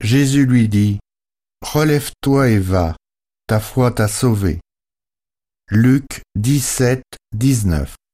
Jésus lui dit: Relève-toi et va, ta foi t'a sauvé. Luc 17, 19.